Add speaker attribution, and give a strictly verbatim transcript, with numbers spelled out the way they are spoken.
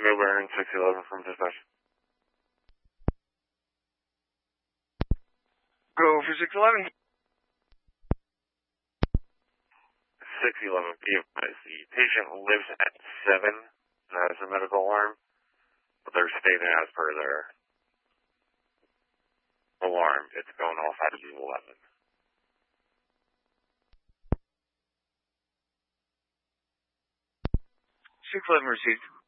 Speaker 1: Milburn, six eleven from dispatch.
Speaker 2: Go for six eleven.
Speaker 1: six eleven P M. The patient lives at seven. That is a medical alarm, but they're stating as per their alarm, it's going off at eleven.
Speaker 2: six eleven received.